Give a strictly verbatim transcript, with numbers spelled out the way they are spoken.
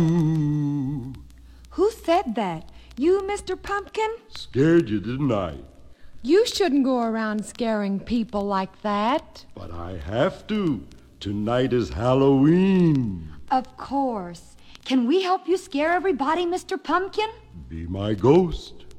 Ooh. Who said that? You, Mister Pumpkin? Scared you, didn't I? You shouldn't go around scaring people like that. But I have to. Tonight is Halloween. Of course. Can we help you scare everybody, Mister Pumpkin? Be my ghost.